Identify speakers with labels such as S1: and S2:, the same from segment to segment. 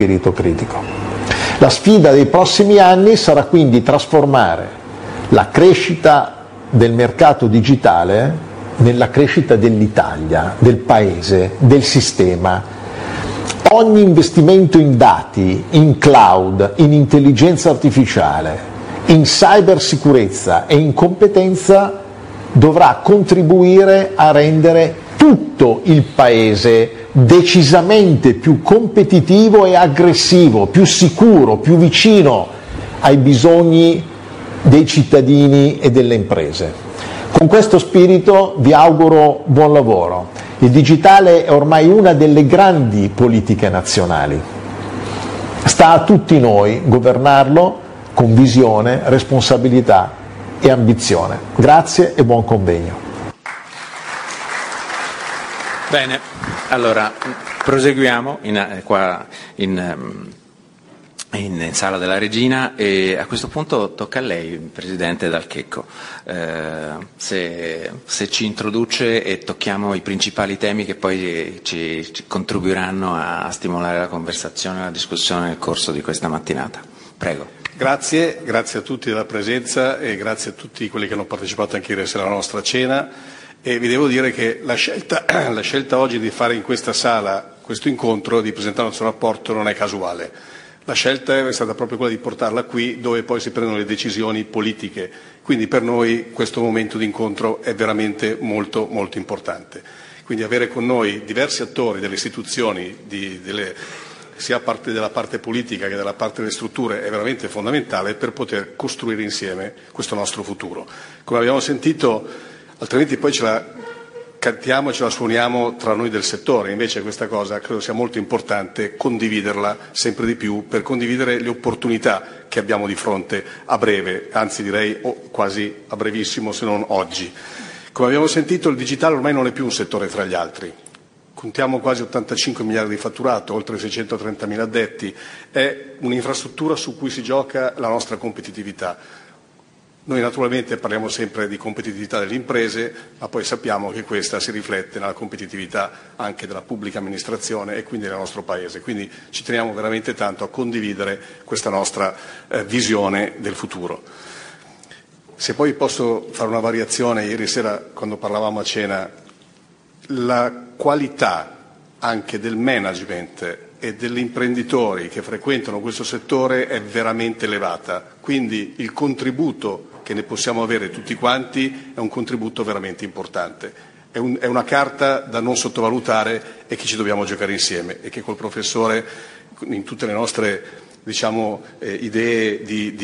S1: spirito critico. La sfida dei prossimi anni sarà quindi trasformare la crescita del mercato digitale nella crescita dell'Italia, del paese, del sistema. Ogni investimento in dati, in cloud, in intelligenza artificiale, in cybersicurezza e in competenza dovrà contribuire a rendere tutto il paese decisamente più competitivo e aggressivo, più sicuro, più vicino ai bisogni dei cittadini e delle imprese. Con questo spirito vi auguro buon lavoro. Il digitale è ormai una delle grandi politiche nazionali. Sta a tutti noi governarlo con visione, responsabilità e ambizione. Grazie e buon convegno.
S2: Bene, allora proseguiamo qua in Sala della Regina e a questo punto tocca a lei, Presidente Dal Checco, se ci introduce e tocchiamo i principali temi che poi ci contribuiranno a stimolare la conversazione e la discussione nel corso di questa mattinata. Prego.
S3: Grazie a tutti della presenza e grazie a tutti quelli che hanno partecipato anche ieri sera alla nostra cena. E vi devo dire che la scelta oggi di fare in questa sala questo incontro, di presentare il suo rapporto, non è casuale. La scelta è stata proprio quella di portarla qui dove poi si prendono le decisioni politiche. Quindi per noi questo momento di incontro è veramente molto, molto importante. Quindi avere con noi diversi attori delle istituzioni, sia della parte politica che della parte delle strutture, è veramente fondamentale per poter costruire insieme questo nostro futuro. Come abbiamo sentito, altrimenti poi ce la cantiamo e ce la suoniamo tra noi del settore, invece questa cosa credo sia molto importante condividerla sempre di più per condividere le opportunità che abbiamo di fronte a breve, anzi direi quasi a brevissimo se non oggi. Come abbiamo sentito, il digitale ormai non è più un settore tra gli altri. Contiamo quasi 85 miliardi di fatturato, oltre 630.000 addetti, è un'infrastruttura su cui si gioca la nostra competitività. Noi naturalmente parliamo sempre di competitività delle imprese, ma poi sappiamo che questa si riflette nella competitività anche della pubblica amministrazione e quindi del nostro Paese. Quindi ci teniamo veramente tanto a condividere questa nostra visione del futuro. Se poi posso fare una variazione, ieri sera quando parlavamo a cena, la qualità anche del management e degli imprenditori che frequentano questo settore è veramente elevata, quindi il contributo che ne possiamo avere tutti quanti è un contributo veramente importante. È una carta da non sottovalutare e che ci dobbiamo giocare insieme e che col professore in tutte le nostre idee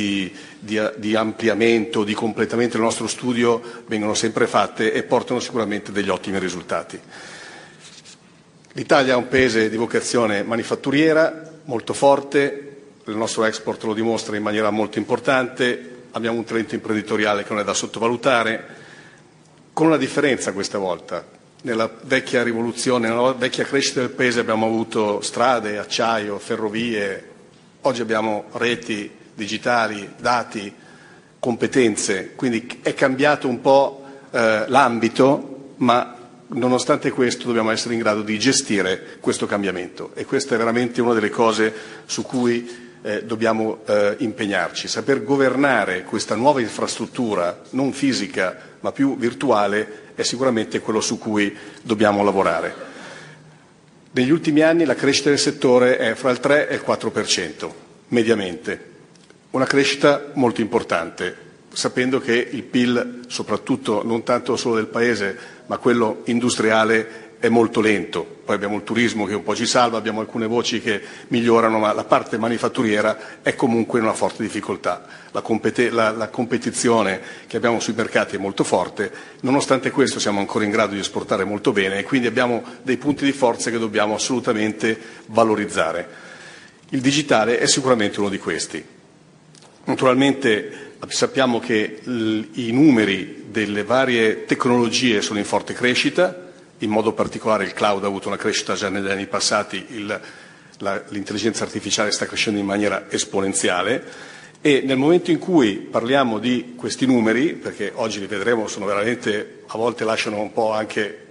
S3: di ampliamento, di completamento del nostro studio vengono sempre fatte e portano sicuramente degli ottimi risultati. L'Italia è un paese di vocazione manifatturiera molto forte, il nostro export lo dimostra in maniera molto importante, abbiamo un talento imprenditoriale che non è da sottovalutare, con una differenza questa volta. Nella vecchia rivoluzione, nella vecchia crescita del paese abbiamo avuto strade, acciaio, ferrovie, oggi abbiamo reti digitali, dati, competenze, quindi è cambiato un po' l'ambito, ma nonostante questo dobbiamo essere in grado di gestire questo cambiamento e questa è veramente una delle cose su cui dobbiamo impegnarci. Saper governare questa nuova infrastruttura, non fisica ma più virtuale, è sicuramente quello su cui dobbiamo lavorare. Negli ultimi anni la crescita del settore è fra il 3 e il 4%, mediamente. Una crescita molto importante, sapendo che il PIL, soprattutto non tanto solo del Paese, ma quello industriale è molto lento. Poi abbiamo il turismo che un po' ci salva, abbiamo alcune voci che migliorano, ma la parte manifatturiera è comunque in una forte difficoltà. La competizione che abbiamo sui mercati è molto forte, nonostante questo siamo ancora in grado di esportare molto bene e quindi abbiamo dei punti di forza che dobbiamo assolutamente valorizzare. Il digitale è sicuramente uno di questi. Naturalmente sappiamo che i numeri delle varie tecnologie sono in forte crescita, in modo particolare il cloud ha avuto una crescita già negli anni passati, l'intelligenza artificiale sta crescendo in maniera esponenziale e nel momento in cui parliamo di questi numeri, perché oggi li vedremo, sono veramente, a volte lasciano un po' anche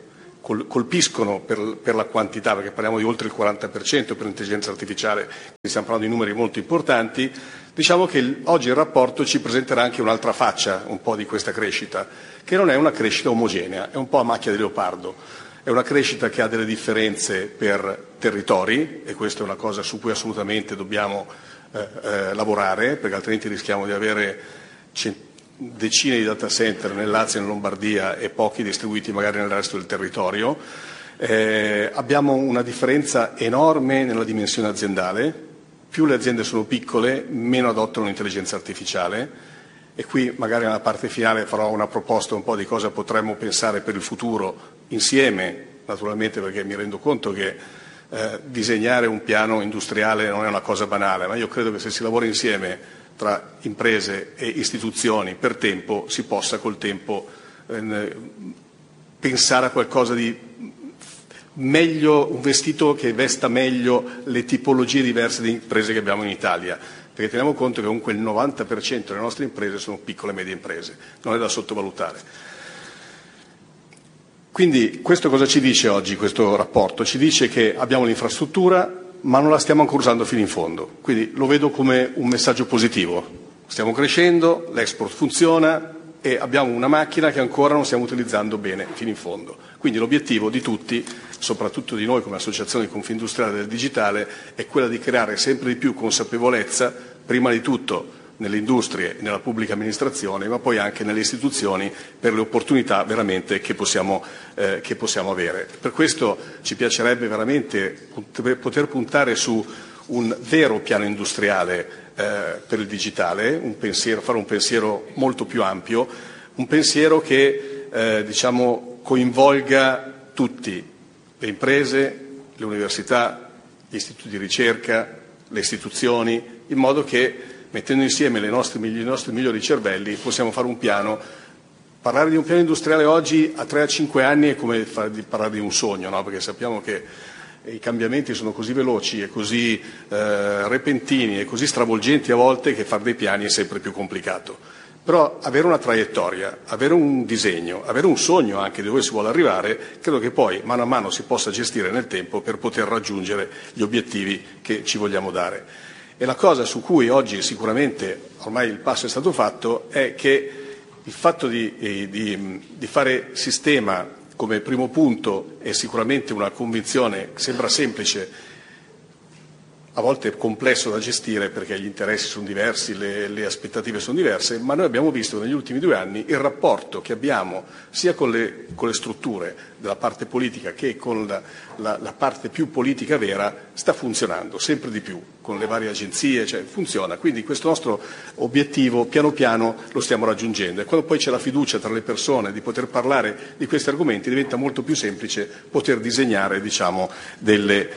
S3: colpiscono per la quantità, perché parliamo di oltre il 40% per l'intelligenza artificiale, quindi stiamo parlando di numeri molto importanti. Diciamo che oggi il rapporto ci presenterà anche un'altra faccia un po' di questa crescita, che non è una crescita omogenea, è un po' a macchia di leopardo. È una crescita che ha delle differenze per territori, e questa è una cosa su cui assolutamente dobbiamo lavorare, perché altrimenti rischiamo di avere decine di data center nel Lazio e in Lombardia e pochi distribuiti magari nel resto del territorio. Abbiamo una differenza enorme nella dimensione aziendale. Più le aziende sono piccole, meno adottano l'intelligenza artificiale, e qui magari nella parte finale farò una proposta un po' di cosa potremmo pensare per il futuro insieme, naturalmente, perché mi rendo conto che disegnare un piano industriale non è una cosa banale, ma io credo che se si lavora insieme tra imprese e istituzioni per tempo si possa col tempo pensare a qualcosa di meglio, un vestito che vesta meglio le tipologie diverse di imprese che abbiamo in Italia, perché teniamo conto che comunque il 90% delle nostre imprese sono piccole e medie imprese, non è da sottovalutare. Quindi questo cosa ci dice oggi questo rapporto? Ci dice che abbiamo l'infrastruttura ma non la stiamo ancora usando fino in fondo, quindi lo vedo come un messaggio positivo. Stiamo crescendo, l'export funziona e abbiamo una macchina che ancora non stiamo utilizzando bene fino in fondo. Quindi l'obiettivo di tutti, soprattutto di noi come Associazione di Confindustriale del Digitale, è quella di creare sempre di più consapevolezza, prima di tutto nelle industrie e nella pubblica amministrazione, ma poi anche nelle istituzioni, per le opportunità veramente che possiamo avere. Per questo ci piacerebbe veramente poter puntare su un vero piano industriale per il digitale, fare un pensiero molto più ampio, un pensiero che coinvolga tutti, le imprese, le università, gli istituti di ricerca, le istituzioni, in modo che mettendo insieme i nostri migliori cervelli possiamo fare un piano. Parlare di un piano industriale oggi a 3-5 anni è come parlare di un sogno, no? Perché sappiamo che i cambiamenti sono così veloci e così repentini e così stravolgenti a volte che fare dei piani è sempre più complicato. Però avere una traiettoria, avere un disegno, avere un sogno anche di dove si vuole arrivare, credo che poi mano a mano si possa gestire nel tempo per poter raggiungere gli obiettivi che ci vogliamo dare. E la cosa su cui oggi sicuramente ormai il passo è stato fatto è che il fatto di fare sistema come primo punto è sicuramente una convinzione che sembra semplice, a volte è complesso da gestire perché gli interessi sono diversi, le aspettative sono diverse, ma noi abbiamo visto negli ultimi 2 anni il rapporto che abbiamo sia con le strutture della parte politica che con la parte più politica vera sta funzionando sempre di più con le varie agenzie, cioè funziona. Quindi questo nostro obiettivo piano piano lo stiamo raggiungendo e quando poi c'è la fiducia tra le persone di poter parlare di questi argomenti diventa molto più semplice poter disegnare delle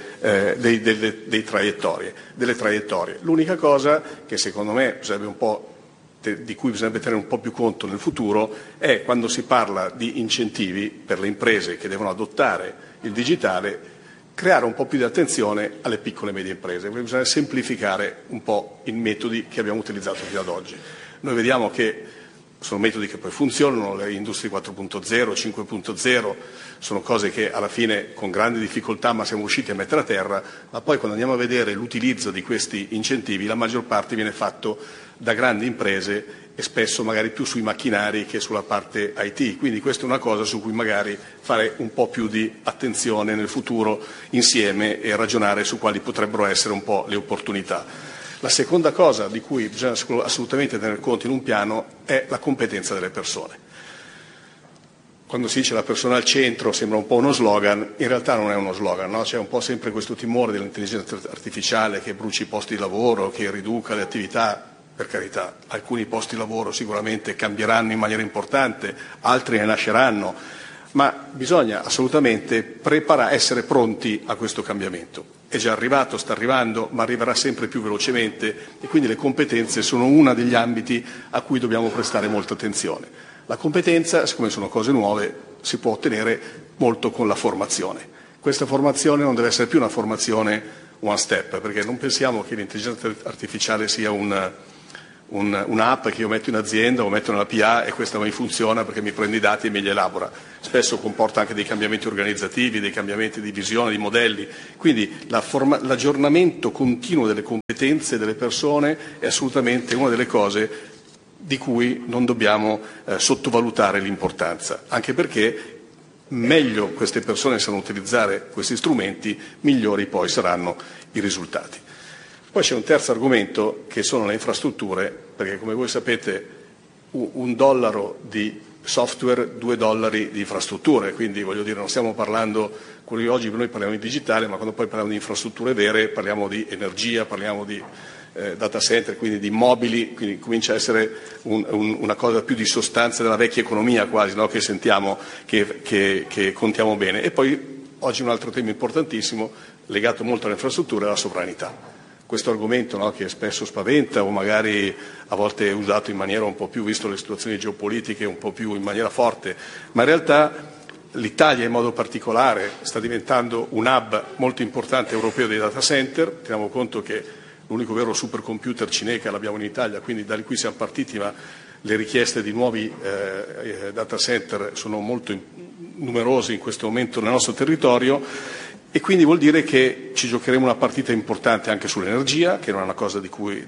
S3: traiettorie. L'unica cosa che secondo me di cui bisognerebbe tenere un po' più conto nel futuro è quando si parla di incentivi per le imprese che devono adottare il digitale, creare un po' più di attenzione alle piccole e medie imprese, perché bisogna semplificare un po' i metodi che abbiamo utilizzato fino ad oggi. Noi vediamo che sono metodi che poi funzionano, le industrie 4.0, 5.0, sono cose che alla fine con grandi difficoltà ma siamo riusciti a mettere a terra, ma poi quando andiamo a vedere l'utilizzo di questi incentivi la maggior parte viene fatto da grandi imprese e spesso magari più sui macchinari che sulla parte IT, quindi questa è una cosa su cui magari fare un po' più di attenzione nel futuro insieme e ragionare su quali potrebbero essere un po' le opportunità. La seconda cosa di cui bisogna assolutamente tener conto in un piano è la competenza delle persone. Quando si dice la persona al centro sembra un po' uno slogan, in realtà non è uno slogan, no? C'è un po' sempre questo timore dell'intelligenza artificiale che bruci i posti di lavoro, che riduca le attività. Per carità, alcuni posti di lavoro sicuramente cambieranno in maniera importante, altri ne nasceranno, ma bisogna assolutamente essere pronti a questo cambiamento. È già arrivato, sta arrivando, ma arriverà sempre più velocemente e quindi le competenze sono uno degli ambiti a cui dobbiamo prestare molta attenzione. La competenza, siccome sono cose nuove, si può ottenere molto con la formazione. Questa formazione non deve essere più una formazione one step, perché non pensiamo che l'intelligenza artificiale sia un un'app che io metto in azienda o metto nella PA e questa mi funziona perché mi prende i dati e me li elabora. Spesso comporta anche dei cambiamenti organizzativi, dei cambiamenti di visione, di modelli. Quindi l'aggiornamento continuo delle competenze delle persone è assolutamente una delle cose di cui non dobbiamo sottovalutare l'importanza, anche perché meglio queste persone sanno utilizzare questi strumenti, migliori poi saranno i risultati. Poi c'è un terzo argomento che sono le infrastrutture, perché come voi sapete $1 di software, $2 di infrastrutture, quindi voglio dire non stiamo parlando, oggi noi parliamo di digitale, ma quando poi parliamo di infrastrutture vere parliamo di energia, parliamo di data center, quindi di immobili, quindi comincia a essere una cosa più di sostanza della vecchia economia quasi, no? Che sentiamo, che contiamo bene. E poi oggi un altro tema importantissimo legato molto alle infrastrutture è la sovranità. Questo argomento, no, che spesso spaventa o magari a volte è usato in maniera un po' più, visto le situazioni geopolitiche, un po' più in maniera forte, ma in realtà l'Italia in modo particolare sta diventando un hub molto importante europeo dei data center. Teniamo conto che l'unico vero supercomputer Cineca l'abbiamo in Italia, quindi da qui siamo partiti, ma le richieste di nuovi data center sono molto numerose in questo momento nel nostro territorio. E quindi vuol dire che ci giocheremo una partita importante anche sull'energia, che non è una cosa di cui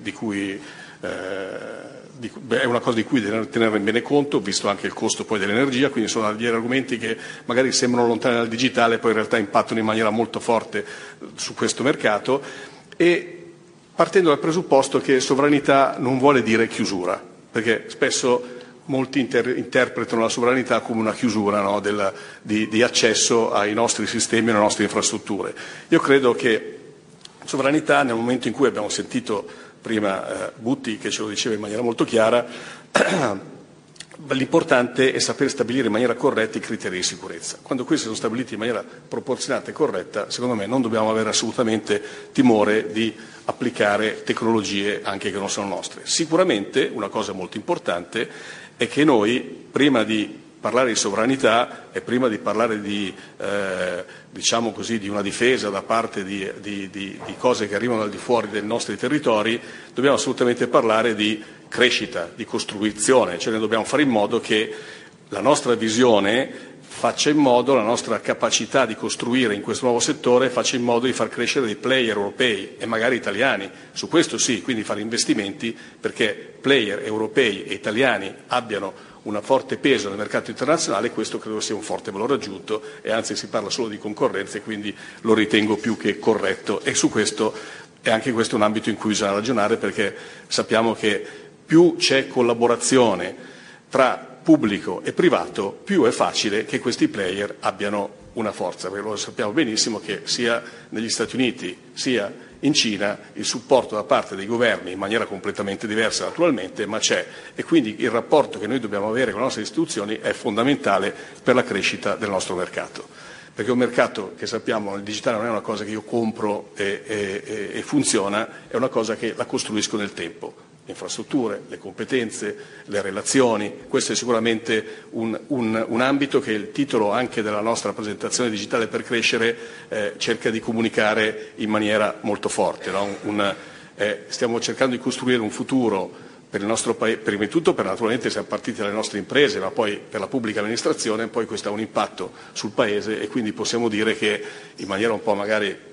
S3: è una cosa di cui tenere bene conto, visto anche il costo poi dell'energia, quindi sono degli argomenti che magari sembrano lontani dal digitale, poi in realtà impattano in maniera molto forte su questo mercato, e partendo dal presupposto che sovranità non vuole dire chiusura, perché spesso molti interpretano la sovranità come una chiusura, no, di accesso ai nostri sistemi e alle nostre infrastrutture. Io credo che sovranità, nel momento in cui abbiamo sentito prima Butti che ce lo diceva in maniera molto chiara, l'importante è saper stabilire in maniera corretta i criteri di sicurezza. Quando questi sono stabiliti in maniera proporzionata e corretta, secondo me non dobbiamo avere assolutamente timore di applicare tecnologie anche che non sono nostre. Sicuramente una cosa molto importante è che noi, prima di parlare di sovranità e prima di parlare di, diciamo così, di una difesa da parte di cose che arrivano al di fuori dei nostri territori, dobbiamo assolutamente parlare di crescita, di costruzione, cioè noi dobbiamo fare in modo che la nostra visione faccia in modo, la nostra capacità di costruire in questo nuovo settore faccia in modo di far crescere dei player europei e magari italiani, su questo sì, quindi fare investimenti perché player europei e italiani abbiano un forte peso nel mercato internazionale. Questo credo sia un forte valore aggiunto e anzi si parla solo di concorrenza e quindi lo ritengo più che corretto, e su questo è anche questo un ambito in cui bisogna ragionare, perché sappiamo che più c'è collaborazione tra pubblico e privato, più è facile che questi player abbiano una forza, perché lo sappiamo benissimo che sia negli Stati Uniti sia in Cina il supporto da parte dei governi, in maniera completamente diversa naturalmente, ma c'è, e quindi il rapporto che noi dobbiamo avere con le nostre istituzioni è fondamentale per la crescita del nostro mercato, perché un mercato che sappiamo nel digitale non è una cosa che io compro e funziona, è una cosa che la costruisco nel tempo. Le infrastrutture, le competenze, le relazioni, questo è sicuramente un ambito che il titolo anche della nostra presentazione digitale per crescere cerca di comunicare in maniera molto forte, no? Stiamo cercando di costruire un futuro per il nostro Paese, prima di tutto naturalmente siamo partiti dalle nostre imprese, ma poi per la pubblica amministrazione, poi questo ha un impatto sul Paese e quindi possiamo dire che in maniera un po' magari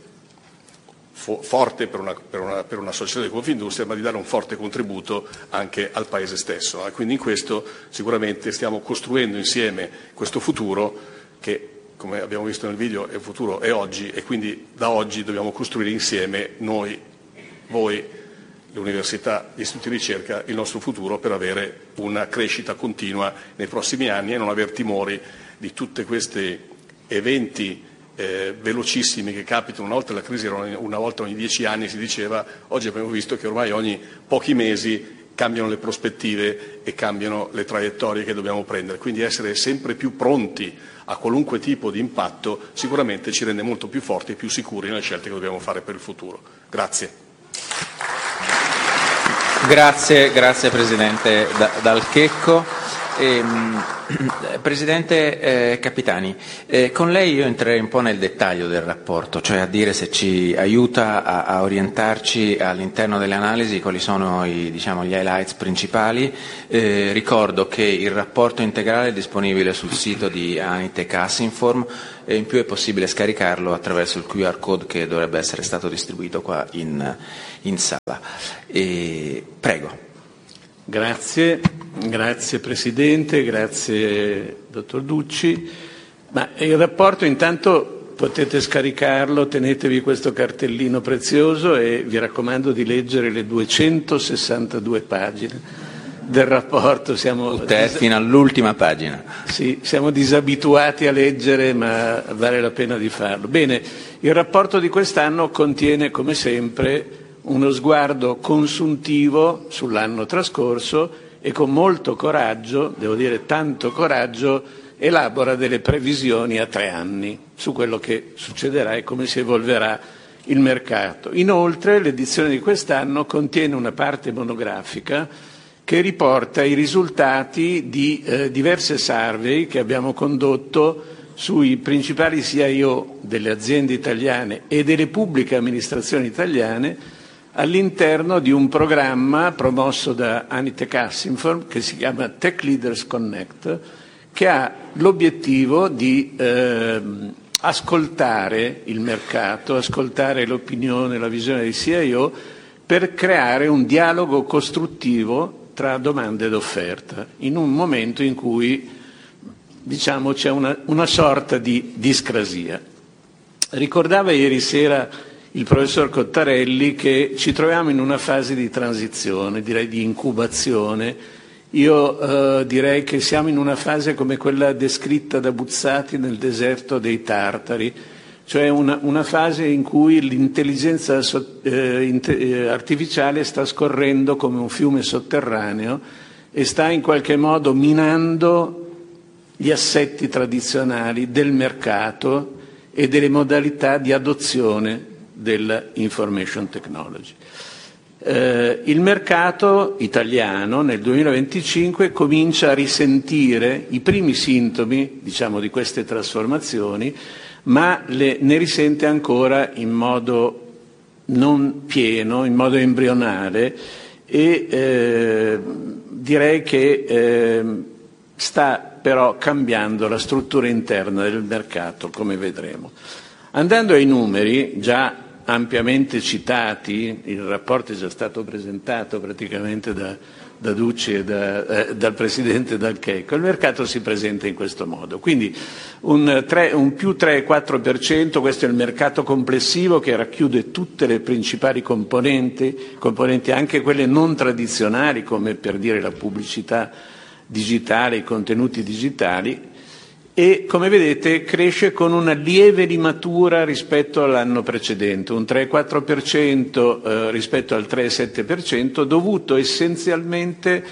S3: forte per una società di Confindustria, ma di dare un forte contributo anche al Paese stesso. E quindi in questo sicuramente stiamo costruendo insieme questo futuro che, come abbiamo visto nel video, il futuro è oggi e quindi da oggi dobbiamo costruire insieme noi, voi, le università, gli istituti di ricerca, il nostro futuro per avere una crescita continua nei prossimi anni e non aver timori di tutti questi eventi velocissimi che capitano. Una volta la crisi era una volta ogni 10 anni, si diceva, oggi abbiamo visto che ormai ogni pochi mesi cambiano le prospettive e cambiano le traiettorie che dobbiamo prendere, quindi essere sempre più pronti a qualunque tipo di impatto sicuramente ci rende molto più forti e più sicuri nelle scelte che dobbiamo fare per il futuro. Grazie.
S2: Grazie Presidente Dal Checco. Presidente Capitani, con lei io entrerei un po' nel dettaglio del rapporto, cioè a dire se ci aiuta a orientarci all'interno delle analisi quali sono gli highlights principali. Ricordo che il rapporto integrale è disponibile sul sito di Anitec Assinform e in più è possibile scaricarlo attraverso il QR code che dovrebbe essere stato distribuito qua in sala. Prego.
S4: Grazie Presidente, grazie Dottor Ducci. Ma il rapporto intanto potete scaricarlo, tenetevi questo cartellino prezioso e vi raccomando di leggere le 262 pagine del rapporto.
S2: Fino all'ultima pagina.
S4: Sì, siamo disabituati a leggere, ma vale la pena di farlo. Bene, il rapporto di quest'anno contiene, come sempre, uno sguardo consuntivo sull'anno trascorso e con molto coraggio, devo dire tanto coraggio, elabora delle previsioni a 3 anni su quello che succederà e come si evolverà il mercato. Inoltre l'edizione di quest'anno contiene una parte monografica che riporta i risultati di diverse survey che abbiamo condotto sui principali CIO delle aziende italiane e delle pubbliche amministrazioni italiane all'interno di un programma promosso da Anitec Assinform che si chiama Tech Leaders Connect, che ha l'obiettivo di ascoltare il mercato, ascoltare l'opinione, la visione dei CIO per creare un dialogo costruttivo tra domanda ed offerta, in un momento in cui c'è una sorta di discrasia. Ricordava ieri sera il professor Cottarelli che ci troviamo in una fase di transizione, direi di incubazione. Io direi che siamo in una fase come quella descritta da Buzzati nel deserto dei Tartari, cioè una fase in cui l'intelligenza artificiale sta scorrendo come un fiume sotterraneo e sta in qualche modo minando gli assetti tradizionali del mercato e delle modalità di adozione dell'information technology. Il mercato italiano nel 2025 comincia a risentire i primi sintomi, di queste trasformazioni, ma ne risente ancora in modo non pieno, in modo embrionale e direi che sta però cambiando la struttura interna del mercato, come vedremo. Andando ai numeri, già ampiamente citati, il rapporto è già stato presentato praticamente da Ducci e dal Presidente Dal Checco, il mercato si presenta in questo modo. Quindi un più 3,4%, questo è il mercato complessivo che racchiude tutte le principali componenti anche quelle non tradizionali, come per dire la pubblicità digitale, i contenuti digitali, e come vedete cresce con una lieve limatura rispetto all'anno precedente, un 3,4% rispetto al 3,7%, dovuto essenzialmente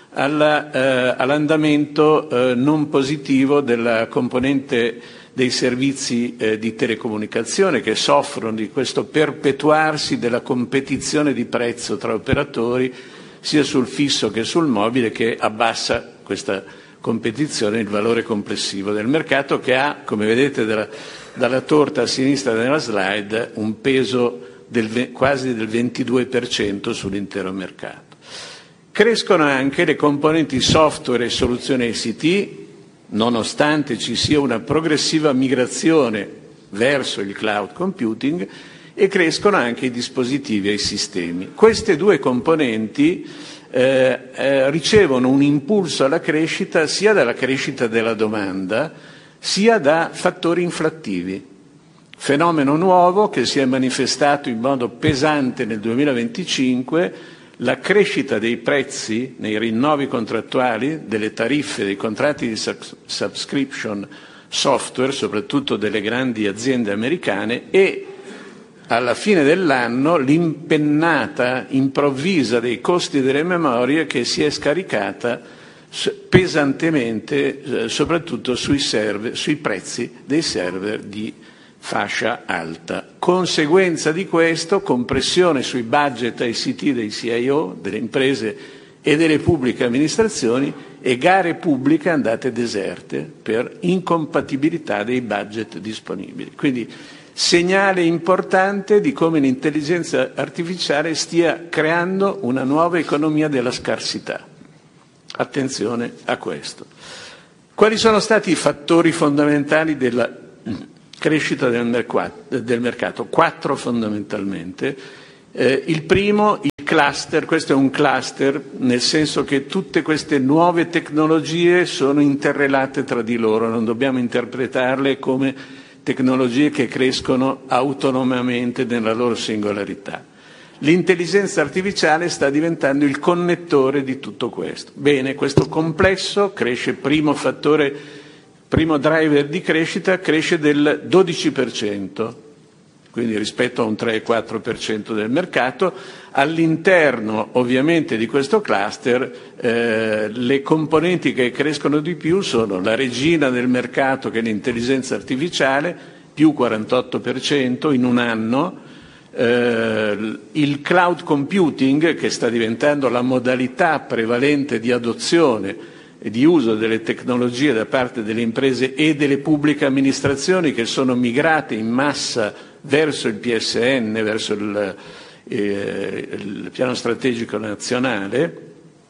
S4: all'andamento non positivo della componente dei servizi di telecomunicazione, che soffrono di questo perpetuarsi della competizione di prezzo tra operatori sia sul fisso che sul mobile, che abbassa questa competizione il valore complessivo del mercato, che ha, come vedete dalla torta a sinistra della slide, un peso quasi del 22% sull'intero mercato. Crescono anche le componenti software e soluzioni ICT, nonostante ci sia una progressiva migrazione verso il cloud computing, e crescono anche i dispositivi e i sistemi. Queste due componenti ricevono un impulso alla crescita sia dalla crescita della domanda sia da fattori inflattivi. Fenomeno nuovo che si è manifestato in modo pesante nel 2025, la crescita dei prezzi nei rinnovi contrattuali, delle tariffe, dei contratti di subscription software, soprattutto delle grandi aziende americane, e alla fine dell'anno l'impennata improvvisa dei costi delle memorie che si è scaricata pesantemente soprattutto sui prezzi dei server di fascia alta. Conseguenza di questo, compressione sui budget ICT dei CIO, delle imprese e delle pubbliche amministrazioni e gare pubbliche andate deserte per incompatibilità dei budget disponibili. Quindi segnale importante di come l'intelligenza artificiale stia creando una nuova economia della scarsità. Attenzione a questo. Quali sono stati i fattori fondamentali della crescita del mercato? 4 fondamentalmente. Il primo, il cluster. Questo è un cluster nel senso che tutte queste nuove tecnologie sono interrelate tra di loro, non dobbiamo interpretarle come tecnologie che crescono autonomamente nella loro singolarità. L'intelligenza artificiale sta diventando il connettore di tutto questo. Bene, questo complesso cresce, primo driver di crescita, cresce del 12%, quindi rispetto a un 3-4% del mercato. All'interno ovviamente di questo cluster le componenti che crescono di più sono la regina del mercato, che è l'intelligenza artificiale, più 48% in un anno, il cloud computing, che sta diventando la modalità prevalente di adozione e di uso delle tecnologie da parte delle imprese e delle pubbliche amministrazioni, che sono migrate in massa verso il PSN, verso il piano strategico nazionale,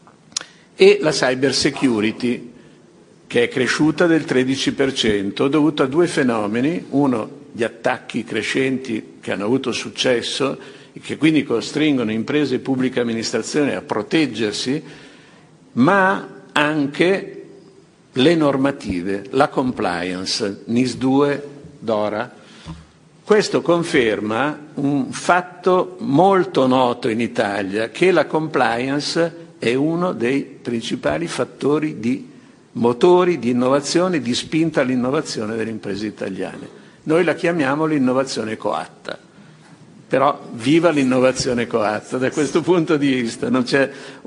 S4: e la cyber security, che è cresciuta del 13%, dovuto a 2 fenomeni: uno, gli attacchi crescenti che hanno avuto successo e che quindi costringono imprese e pubbliche amministrazioni a proteggersi, ma anche le normative, la compliance, NIS2, DORA. Questo conferma un fatto molto noto in Italia, che la compliance è uno dei principali fattori di motori di innovazione, di spinta all'innovazione delle imprese italiane. Noi la chiamiamo l'innovazione coatta, però viva l'innovazione coatta, da questo punto di vista non c'è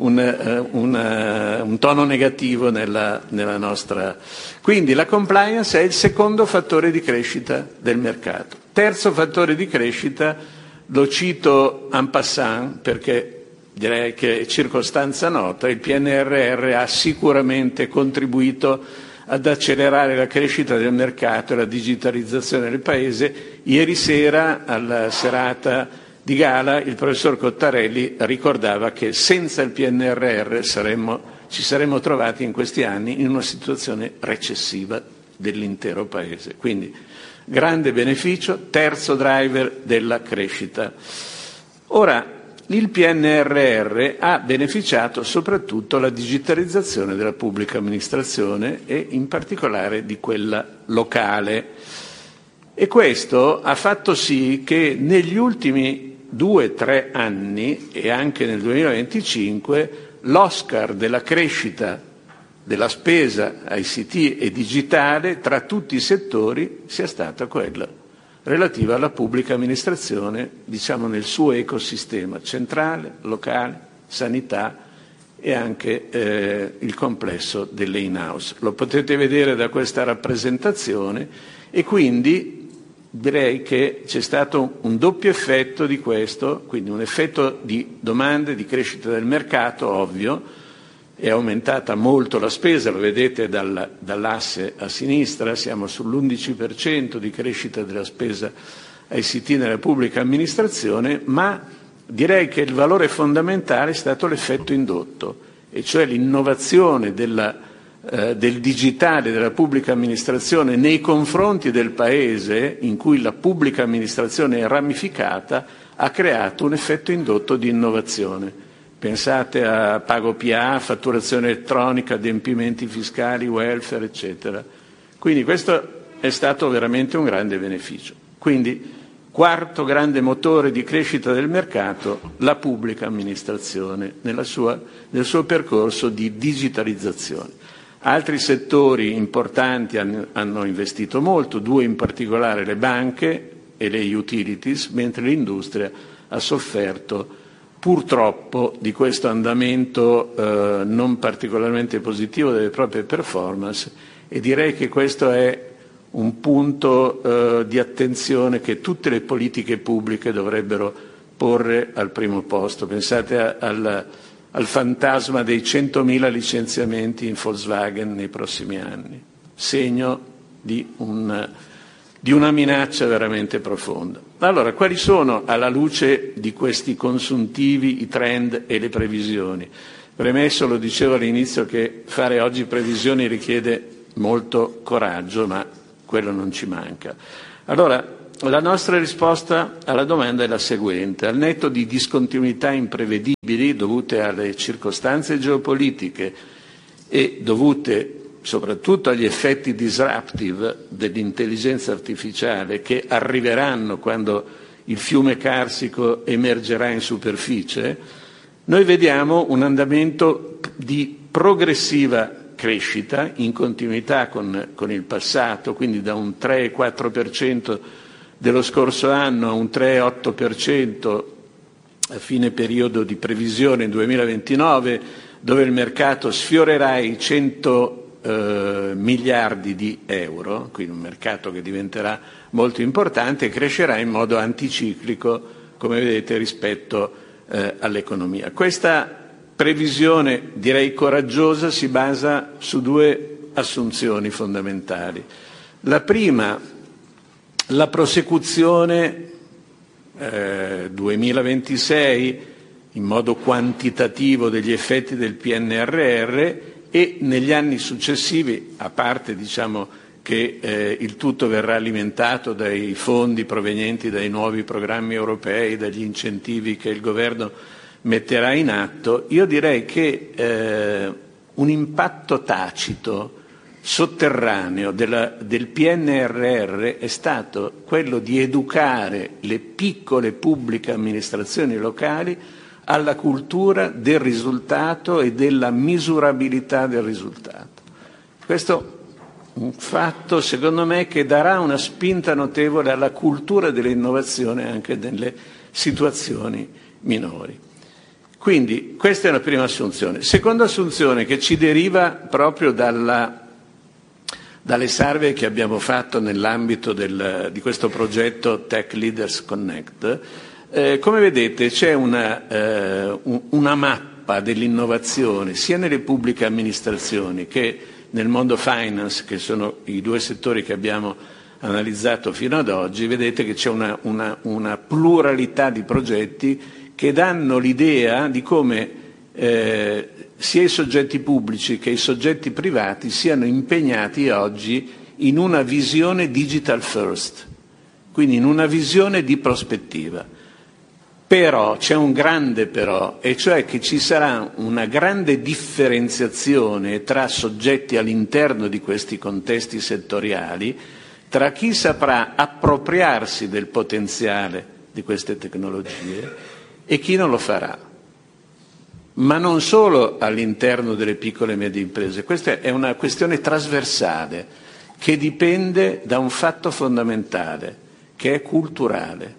S4: un tono negativo nella nostra. Quindi la compliance è il secondo fattore di crescita del mercato. Terzo fattore di crescita, lo cito en passant perché direi che è circostanza nota: il PNRR ha sicuramente contribuito ad accelerare la crescita del mercato e la digitalizzazione del Paese. Ieri sera, alla serata di gala, il professor Cottarelli ricordava che senza il PNRR ci saremmo trovati in questi anni in una situazione recessiva dell'intero Paese. Quindi grande beneficio, terzo driver della crescita. Ora, il PNRR ha beneficiato soprattutto la digitalizzazione della pubblica amministrazione e in particolare di quella locale, e questo ha fatto sì che negli ultimi 2-3 anni e anche nel 2025 l'Oscar della crescita della spesa ICT e digitale tra tutti i settori sia stata quella relativa alla pubblica amministrazione, diciamo nel suo ecosistema centrale, locale, sanità e anche il complesso delle in-house. Lo potete vedere da questa rappresentazione, e quindi direi che c'è stato un doppio effetto di questo, quindi un effetto di domande, di crescita del mercato, ovvio. È aumentata molto la spesa, lo vedete dall'asse a sinistra, siamo sull'11% di crescita della spesa ICT nella pubblica amministrazione, ma direi che il valore fondamentale è stato l'effetto indotto, e cioè l'innovazione del digitale della pubblica amministrazione nei confronti del Paese, in cui la pubblica amministrazione è ramificata, ha creato un effetto indotto di innovazione. Pensate a pago PA, fatturazione elettronica, adempimenti fiscali, welfare, eccetera. Quindi questo è stato veramente un grande beneficio. Quindi, quarto grande motore di crescita del mercato, la pubblica amministrazione nel suo percorso di digitalizzazione. Altri settori importanti hanno investito molto, 2 in particolare, le banche e le utilities, mentre l'industria ha sofferto purtroppo di questo andamento non particolarmente positivo delle proprie performance, e direi che questo è un punto di attenzione che tutte le politiche pubbliche dovrebbero porre al primo posto. Pensate al fantasma dei 100.000 licenziamenti in Volkswagen nei prossimi anni, segno di una minaccia veramente profonda. Allora, quali sono, alla luce di questi consuntivi, i trend e le previsioni? Premesso, lo dicevo all'inizio, che fare oggi previsioni richiede molto coraggio, ma quello non ci manca. Allora, la nostra risposta alla domanda è la seguente. Al netto di discontinuità imprevedibili dovute alle circostanze geopolitiche e dovute soprattutto agli effetti disruptive dell'intelligenza artificiale che arriveranno quando il fiume carsico emergerà in superficie, noi vediamo un andamento di progressiva crescita in continuità con il passato, quindi da un 3,4% dello scorso anno a un 3,8% a fine periodo di previsione 2029, dove il mercato sfiorerà i 100 miliardi di euro, quindi un mercato che diventerà molto importante e crescerà in modo anticiclico, come vedete, rispetto all'economia. Questa previsione, direi coraggiosa, si basa su due assunzioni fondamentali. La prima, la prosecuzione 2026 in modo quantitativo degli effetti del PNRR e negli anni successivi, a parte che il tutto verrà alimentato dai fondi provenienti dai nuovi programmi europei, dagli incentivi che il governo metterà in atto, io direi che un impatto tacito, sotterraneo del PNRR è stato quello di educare le piccole pubbliche amministrazioni locali alla cultura del risultato e della misurabilità del risultato. Questo è un fatto, secondo me, che darà una spinta notevole alla cultura dell'innovazione anche nelle situazioni minori. Quindi questa è la prima assunzione. Seconda assunzione, che ci deriva proprio dalle survey che abbiamo fatto nell'ambito di questo progetto Tech Leaders Connect. Come vedete c'è una mappa dell'innovazione sia nelle pubbliche amministrazioni che nel mondo finance, che sono i due settori che abbiamo analizzato fino ad oggi. Vedete che c'è una pluralità di progetti che danno l'idea di come sia i soggetti pubblici che i soggetti privati siano impegnati oggi in una visione digital first, quindi in una visione di prospettiva. Però c'è un grande però, e cioè che ci sarà una grande differenziazione tra soggetti all'interno di questi contesti settoriali, tra chi saprà appropriarsi del potenziale di queste tecnologie e chi non lo farà. Ma non solo all'interno delle piccole e medie imprese, questa è una questione trasversale che dipende da un fatto fondamentale, che è culturale.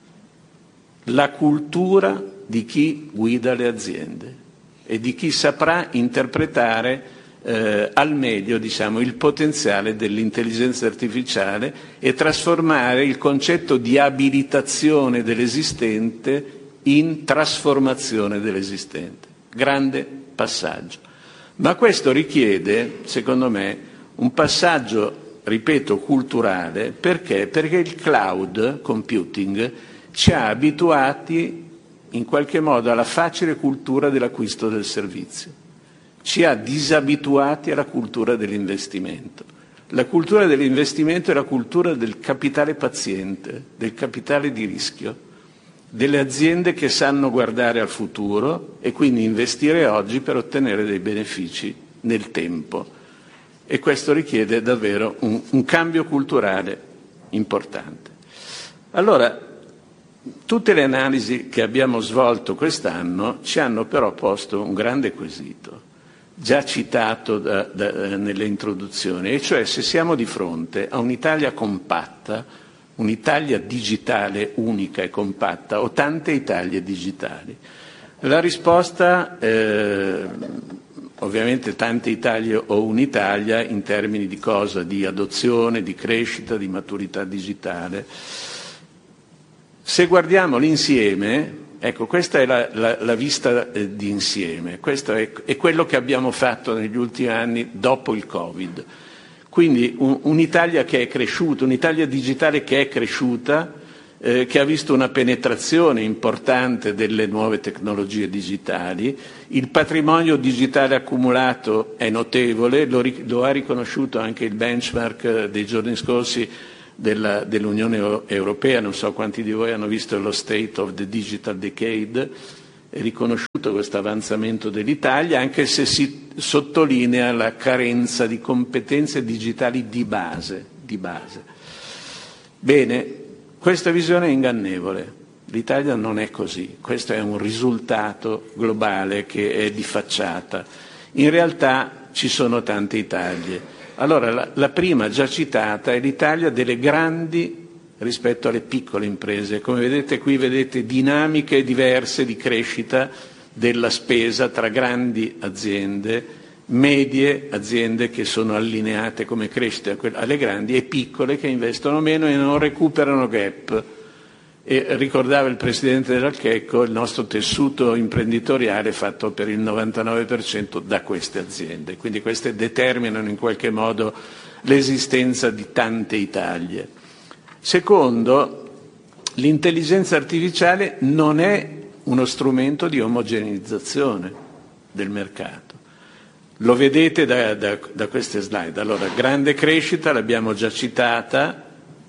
S4: La cultura di chi guida le aziende e di chi saprà interpretare al meglio, il potenziale dell'intelligenza artificiale e trasformare il concetto di abilitazione dell'esistente in trasformazione dell'esistente. Grande passaggio. Ma questo richiede, secondo me, un passaggio, ripeto, culturale. Perché? Perché il cloud computing ci ha abituati in qualche modo alla facile cultura dell'acquisto del servizio, ci ha disabituati alla cultura dell'investimento. La cultura dell'investimento è la cultura del capitale paziente, del capitale di rischio, delle aziende che sanno guardare al futuro e quindi investire oggi per ottenere dei benefici nel tempo. E questo richiede davvero un cambio culturale importante. Allora, tutte le analisi che abbiamo svolto quest'anno ci hanno però posto un grande quesito, già citato nelle introduzioni, e cioè se siamo di fronte a un'Italia compatta, un'Italia digitale unica e compatta, o tante Italie digitali. La risposta, ovviamente tante Italie o un'Italia in termini di cosa? Di adozione, di crescita, di maturità digitale. Se guardiamo l'insieme, Ecco, questa è la vista di insieme, questo è quello che abbiamo fatto negli ultimi anni dopo il Covid. Quindi un'Italia che è cresciuta, un'Italia digitale che è cresciuta, che ha visto una penetrazione importante delle nuove tecnologie digitali. Il patrimonio digitale accumulato è notevole, lo ha riconosciuto anche il benchmark dei giorni scorsi dell'Unione Europea. Non so quanti di voi hanno visto lo State of the Digital Decade. È riconosciuto questo avanzamento dell'Italia, anche se si sottolinea la carenza di competenze digitali di base. Bene, questa visione è ingannevole. L'Italia non è così. Questo è un risultato globale che è di facciata. In realtà ci sono tante Italie. Allora, la prima già citata è l'Italia delle grandi rispetto alle piccole imprese. Come vedete qui, vedete dinamiche diverse di crescita della spesa tra grandi aziende, medie aziende che sono allineate come crescita alle grandi e piccole che investono meno e non recuperano gap. E ricordava il Presidente dell'Alchecco, il nostro tessuto imprenditoriale è fatto per il 99% da queste aziende, quindi queste determinano in qualche modo l'esistenza di tante Italie. Secondo, l'intelligenza artificiale non è uno strumento di omogeneizzazione del mercato. Lo vedete da queste slide. Allora, grande crescita, l'abbiamo già citata,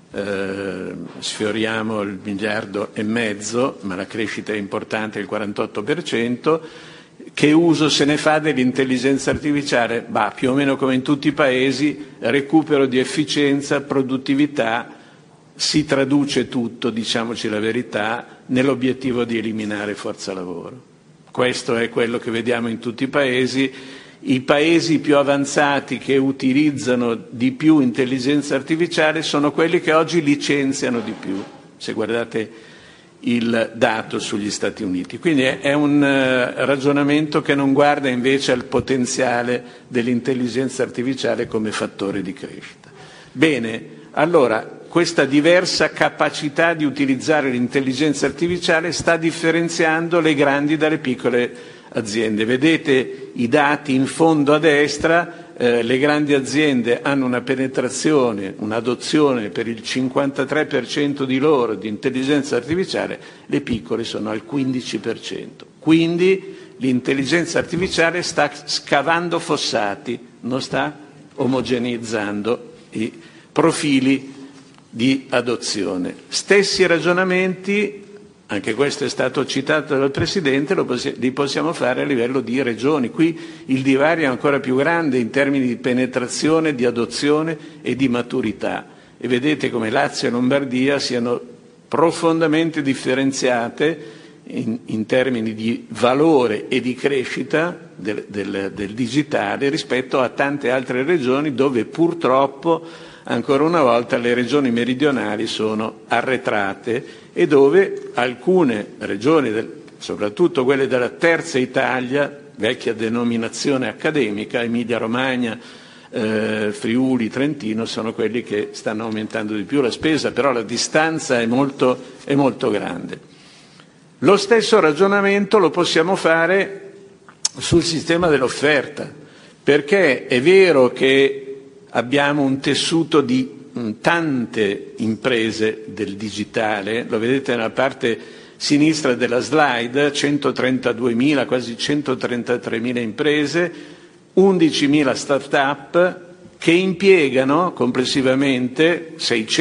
S4: sfioriamo il 1,5 miliardi, ma la crescita è importante, il 48%. Che uso se ne fa dell'intelligenza artificiale? Più o meno come in tutti i paesi, recupero di efficienza, produttività, si traduce tutto, diciamoci la verità, nell'obiettivo di eliminare forza lavoro. Questo è quello che vediamo in tutti i paesi. I paesi più avanzati che utilizzano di più intelligenza artificiale sono quelli che oggi licenziano di più, se guardate il dato sugli Stati Uniti. Quindi è un ragionamento che non guarda invece al potenziale dell'intelligenza artificiale come fattore di crescita. Bene, allora questa diversa capacità di utilizzare l'intelligenza artificiale sta differenziando le grandi dalle piccole aziende. Vedete i dati in fondo a destra, le grandi aziende hanno una penetrazione, un'adozione per il 53% di loro di intelligenza artificiale, le piccole sono al 15%. Quindi l'intelligenza artificiale sta scavando fossati, non sta omogeneizzando i profili di adozione. Stessi ragionamenti, anche questo è stato citato dal Presidente, li possiamo fare a livello di regioni. Qui il divario è ancora più grande in termini di penetrazione, di adozione e di maturità. E vedete come Lazio e Lombardia siano profondamente differenziate in termini di valore e di crescita del digitale rispetto a tante altre regioni dove purtroppo ancora una volta le regioni meridionali sono arretrate e dove alcune regioni, soprattutto quelle della terza Italia, vecchia denominazione accademica, Emilia-Romagna, Friuli, Trentino, sono quelli che stanno aumentando di più la spesa, però la distanza è molto grande. Lo stesso ragionamento lo possiamo fare sul sistema dell'offerta, perché è vero che abbiamo un tessuto di tante imprese del digitale, lo vedete nella parte sinistra della slide, 132.000, quasi 133.000 imprese, 11.000 start-up che impiegano complessivamente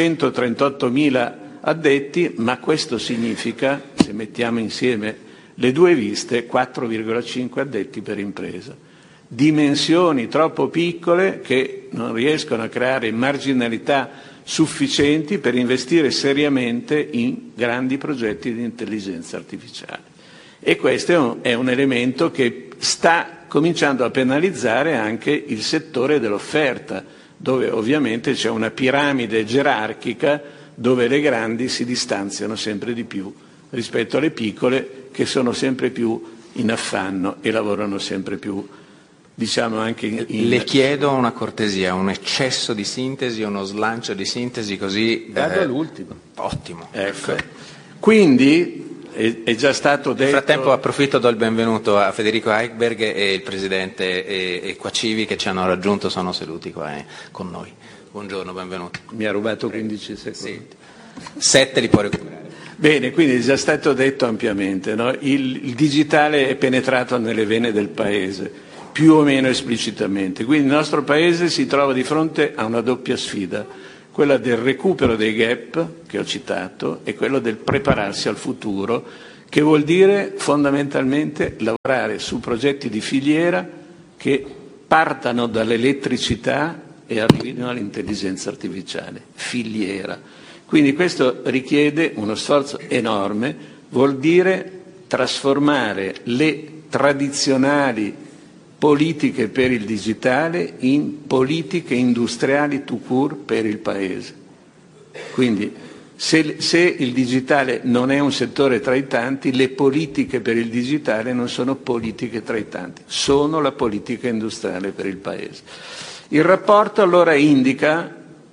S4: 638.000 addetti, ma questo significa, se mettiamo insieme le due viste, 4,5 addetti per impresa. Dimensioni troppo piccole che non riescono a creare marginalità sufficienti per investire seriamente in grandi progetti di intelligenza artificiale. E questo è un elemento che sta cominciando a penalizzare anche il settore dell'offerta, dove ovviamente c'è una piramide gerarchica dove le grandi si distanziano sempre di più rispetto alle piccole che sono sempre più in affanno e lavorano sempre più, diciamo, anche
S2: Le chiedo una cortesia, un eccesso di sintesi, uno slancio di sintesi, così
S4: vado all'ultimo.
S2: Ottimo.
S4: Ecco. Quindi è già stato detto...
S2: Nel frattempo approfitto, do il benvenuto a Federico Eichberg e il Presidente e Quacivi che ci hanno raggiunto, sono seduti qua con noi. Buongiorno, benvenuti.
S4: Mi ha rubato 15 secondi.
S2: Sì. 7 li può recuperare.
S4: Bene, quindi è già stato detto ampiamente, no? Il digitale è penetrato nelle vene del Paese, più o meno esplicitamente. Quindi il nostro Paese si trova di fronte a una doppia sfida, quella del recupero dei gap, che ho citato, e quello del prepararsi al futuro, che vuol dire fondamentalmente lavorare su progetti di filiera che partano dall'elettricità e arrivino all'intelligenza artificiale. Filiera. Quindi questo richiede uno sforzo enorme, vuol dire trasformare le tradizionali politiche per il digitale in politiche industriali tout court per il Paese. Quindi se il digitale non è un settore tra i tanti, le politiche per il digitale non sono politiche tra i tanti, sono la politica industriale per il Paese. Il rapporto allora indica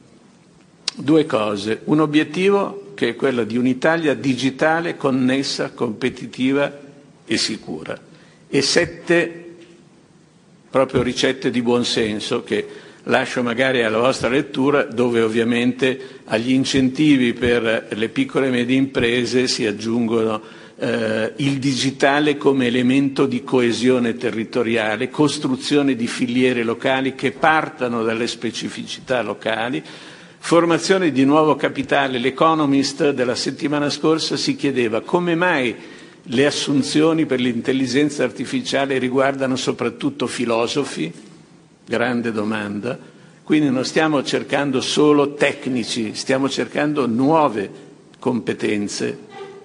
S4: due cose, un obiettivo che è quello di un'Italia digitale connessa, competitiva e sicura, e 7 proprio ricette di buonsenso che lascio magari alla vostra lettura, dove ovviamente agli incentivi per le piccole e medie imprese si aggiungono il digitale come elemento di coesione territoriale, costruzione di filiere locali che partano dalle specificità locali, formazione di nuovo capitale. L'Economist della settimana scorsa si chiedeva come mai le assunzioni per l'intelligenza artificiale riguardano soprattutto filosofi, grande domanda, quindi non stiamo cercando solo tecnici, stiamo cercando nuove competenze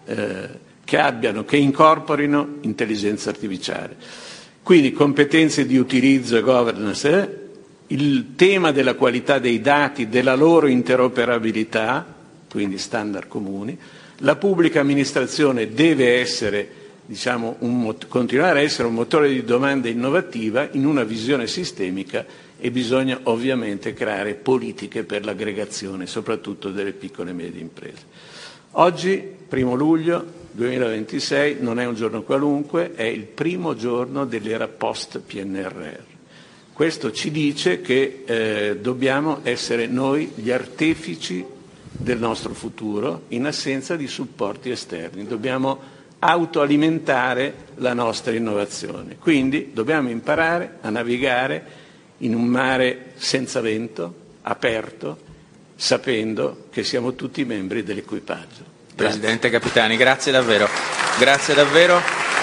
S4: che incorporino intelligenza artificiale. Quindi competenze di utilizzo e governance, il tema della qualità dei dati, della loro interoperabilità, quindi standard comuni. La pubblica amministrazione deve essere, continuare a essere un motore di domanda innovativa in una visione sistemica e bisogna ovviamente creare politiche per l'aggregazione, soprattutto delle piccole e medie imprese. Oggi, 1 luglio 2026, non è un giorno qualunque, è il primo giorno dell'era post-PNRR. Questo ci dice che dobbiamo essere noi gli artefici del nostro futuro in assenza di supporti esterni. Dobbiamo autoalimentare la nostra innovazione. Quindi dobbiamo imparare a navigare in un mare senza vento, aperto, sapendo che siamo tutti membri dell'equipaggio.
S2: Presidente Capitani, grazie davvero. Grazie davvero.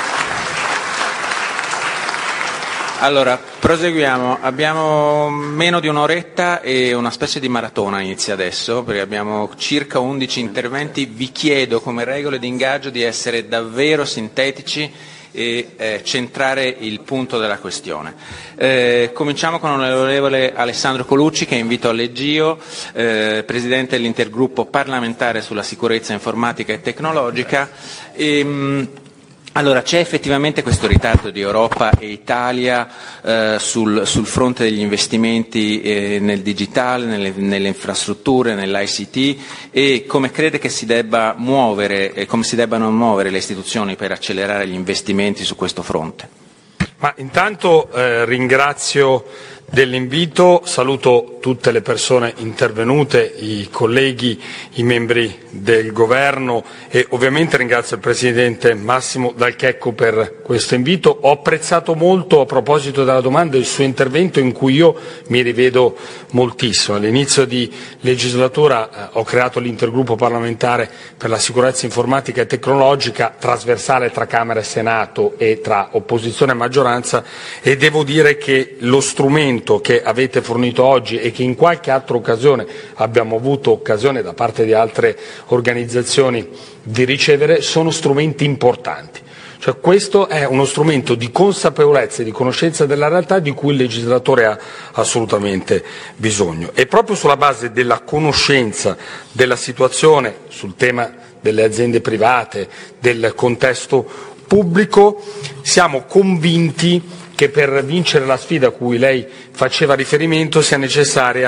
S2: Allora, proseguiamo. Abbiamo meno di un'oretta e una specie di maratona inizia adesso, perché abbiamo circa 11 interventi. Vi chiedo, come regole di ingaggio, di essere davvero sintetici e centrare il punto della questione. Cominciamo con l'onorevole Alessandro Colucci, che invito all'Egio, Presidente dell'Intergruppo parlamentare sulla sicurezza informatica e tecnologica. Allora, c'è effettivamente questo ritardo di Europa e Italia sul fronte degli investimenti nel digitale, nelle infrastrutture, nell'ICT, e come crede che si debba muovere, come si debbano muovere le istituzioni per accelerare gli investimenti su questo fronte?
S5: Ma intanto ringrazio dell'invito, saluto tutte le persone intervenute, i colleghi, i membri del Governo e ovviamente ringrazio il Presidente Massimo Dal Checco per questo invito. Ho apprezzato molto, a proposito della domanda, il suo intervento in cui io mi rivedo moltissimo. All'inizio di legislatura ho creato l'intergruppo parlamentare per la sicurezza informatica e tecnologica, trasversale tra Camera e Senato e tra opposizione e maggioranza, e devo dire che lo strumento che avete fornito oggi e che in qualche altra occasione abbiamo avuto occasione da parte di altre organizzazioni di ricevere sono strumenti importanti. Cioè, questo è uno strumento di consapevolezza e di conoscenza della realtà di cui il legislatore ha assolutamente bisogno. E proprio sulla base della conoscenza della situazione sul tema delle aziende private, del contesto pubblico, siamo convinti che per vincere la sfida a cui lei faceva riferimento sia necessaria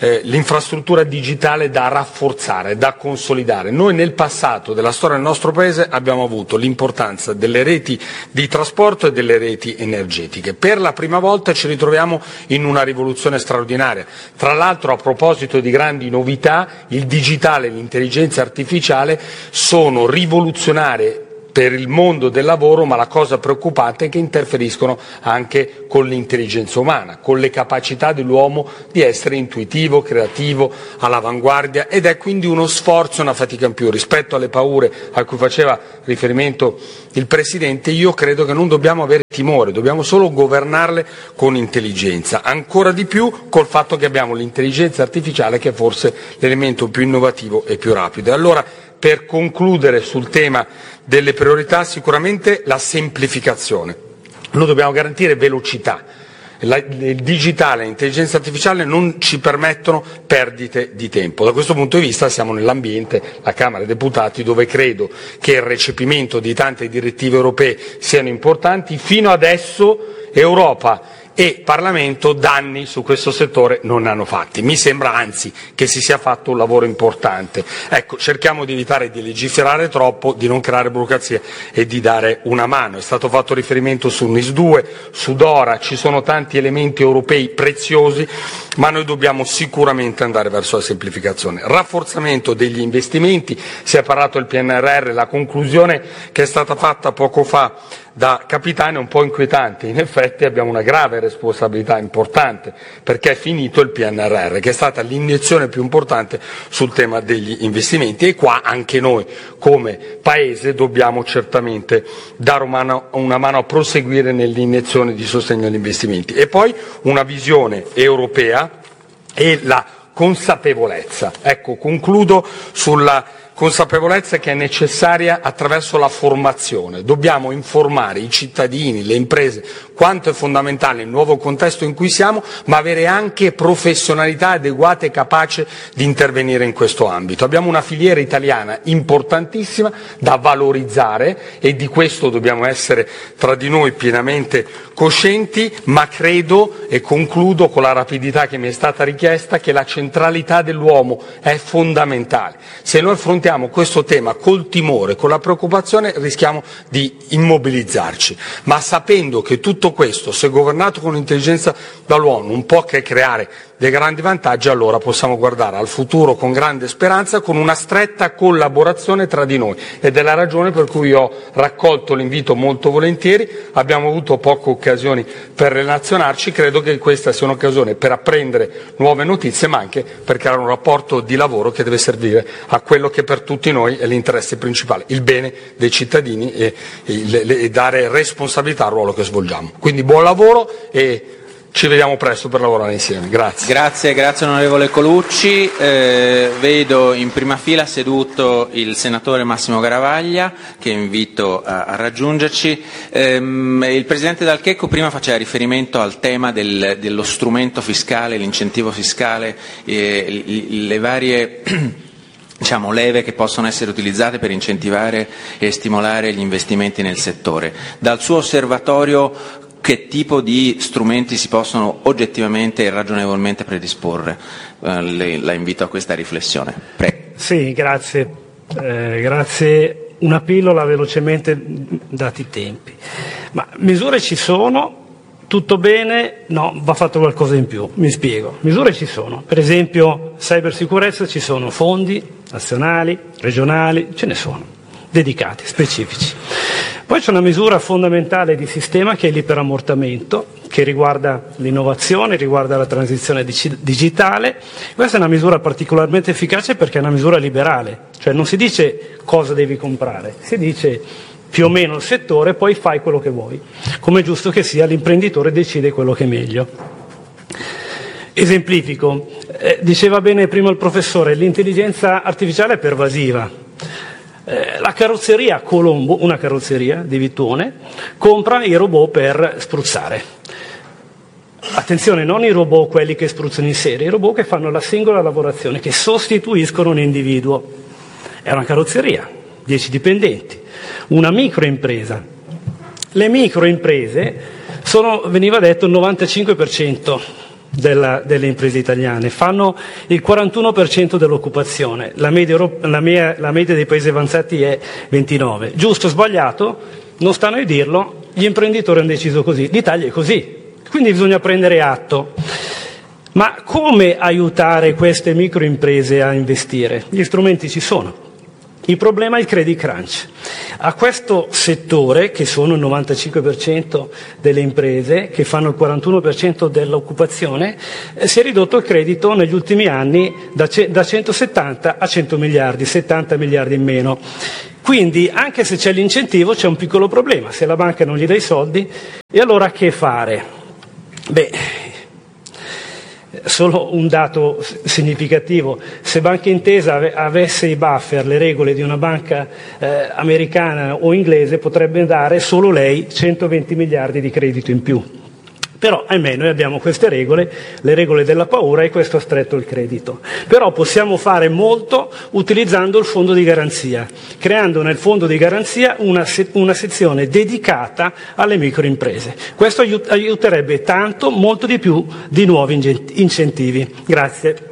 S5: l'infrastruttura digitale da rafforzare, da consolidare. Noi nel passato della storia del nostro Paese abbiamo avuto l'importanza delle reti di trasporto e delle reti energetiche. Per la prima volta ci ritroviamo in una rivoluzione straordinaria. Tra l'altro, a proposito di grandi novità, il digitale e l'intelligenza artificiale sono rivoluzionarie per il mondo del lavoro, ma la cosa preoccupante è che interferiscono anche con l'intelligenza umana, con le capacità dell'uomo di essere intuitivo, creativo, all'avanguardia, ed è quindi uno sforzo e una fatica in più. Rispetto alle paure a cui faceva riferimento il Presidente, io credo che non dobbiamo avere timore, dobbiamo solo governarle con intelligenza, ancora di più col fatto che abbiamo l'intelligenza artificiale, che è forse l'elemento più innovativo e più rapido. E allora, per concludere sul tema delle priorità, sicuramente la semplificazione. Noi dobbiamo garantire velocità. Il digitale e l'intelligenza artificiale non ci permettono perdite di tempo. Da questo punto di vista siamo nell'ambiente, la Camera dei Deputati, dove credo che il recepimento di tante direttive europee siano importanti. Fino adesso Europa e Parlamento danni su questo settore non ne hanno fatti. Mi sembra anzi che si sia fatto un lavoro importante. Ecco, cerchiamo di evitare di legiferare troppo, di non creare burocrazia e di dare una mano. È stato fatto riferimento su NIS2, su DORA, ci sono tanti elementi europei preziosi, ma noi dobbiamo sicuramente andare verso la semplificazione. Rafforzamento degli investimenti, si è parlato del PNRR, la conclusione che è stata fatta poco fa da Capitani è un po' inquietante. In effetti abbiamo una grave responsabilità importante, perché è finito il PNRR, che è stata l'iniezione più importante sul tema degli investimenti, e qua anche noi come Paese dobbiamo certamente dare una mano a proseguire nell'iniezione di sostegno agli investimenti. E poi una visione europea e la consapevolezza. Ecco, concludo sulla consapevolezza che è necessaria attraverso la formazione. Dobbiamo informare i cittadini, le imprese, quanto è fondamentale il nuovo contesto in cui siamo, ma avere anche professionalità adeguate e capace di intervenire in questo ambito. Abbiamo una filiera italiana importantissima da valorizzare, e di questo dobbiamo essere tra di noi pienamente coscienti, ma credo, e concludo con la rapidità che mi è stata richiesta, che la centralità dell'uomo è fondamentale. Se noi affrontiamo questo tema col timore, con la preoccupazione, rischiamo di immobilizzarci, ma sapendo che tutto questo, se governato con intelligenza dall'uomo, non può che creare dei grandi vantaggi, allora possiamo guardare al futuro con grande speranza, con una stretta collaborazione tra di noi, ed è la ragione per cui ho raccolto l'invito molto volentieri. Abbiamo avuto poche occasioni per relazionarci, credo che questa sia un'occasione per apprendere nuove notizie, ma anche per creare un rapporto di lavoro che deve servire a quello che per tutti noi è l'interesse principale, il bene dei cittadini e dare responsabilità al ruolo che svolgiamo. Quindi buon lavoro e ci vediamo presto per lavorare insieme. Grazie.
S2: Grazie onorevole Colucci. Vedo in prima fila seduto il senatore Massimo Garavaglia, che invito a raggiungerci. Il Presidente Dal Checco prima faceva riferimento al tema dello strumento fiscale, l'incentivo fiscale, le varie leve che possono essere utilizzate per incentivare e stimolare gli investimenti nel settore. Dal suo osservatorio, che tipo di strumenti si possono oggettivamente e ragionevolmente predisporre? La invito a questa riflessione. Prego.
S6: Sì, grazie. Grazie. Una pillola velocemente, dati i tempi. Ma misure ci sono, tutto bene? No, va fatto qualcosa in più. Mi spiego. Misure ci sono. Per esempio, cybersicurezza, ci sono fondi nazionali, regionali, ce ne sono, dedicati, specifici. Poi c'è una misura fondamentale di sistema che è l'iperammortamento, che riguarda l'innovazione, riguarda la transizione digitale. Questa è una misura particolarmente efficace perché è una misura liberale, cioè non si dice cosa devi comprare, si dice più o meno il settore, poi fai quello che vuoi. Come è giusto che sia, l'imprenditore decide quello che è meglio. Esemplifico, diceva bene prima il professore, l'intelligenza artificiale è pervasiva. La carrozzeria Colombo, una carrozzeria di Vitone, compra i robot per spruzzare. Attenzione, non i robot quelli che spruzzano in serie, i robot che fanno la singola lavorazione, che sostituiscono un individuo. È una carrozzeria, 10 dipendenti, una microimpresa. Le microimprese sono, veniva detto, il 95% delle imprese italiane, fanno il 41% dell'occupazione, la media dei paesi avanzati è 29%. Giusto o sbagliato? Non sta a noi dirlo, gli imprenditori hanno deciso così, l'Italia è così, quindi bisogna prendere atto. Ma come aiutare queste microimprese a investire? Gli strumenti ci sono. Il problema è il credit crunch. A questo settore, che sono il 95% delle imprese, che fanno il 41% dell'occupazione, si è ridotto il credito negli ultimi anni da 170 a 100 miliardi, 70 miliardi in meno. Quindi, anche se c'è l'incentivo, c'è un piccolo problema. Se la banca non gli dà i soldi, e allora che fare? Solo un dato significativo: se Banca Intesa avesse i buffer, le regole di una banca americana o inglese, potrebbe dare solo lei 120 miliardi di credito in più. Però, ahimè, noi abbiamo queste regole, le regole della paura, e questo ha stretto il credito. Però possiamo fare molto utilizzando il fondo di garanzia, creando nel fondo di garanzia una sezione dedicata alle microimprese. Questo aiuterebbe tanto, molto di più di nuovi incentivi. Grazie.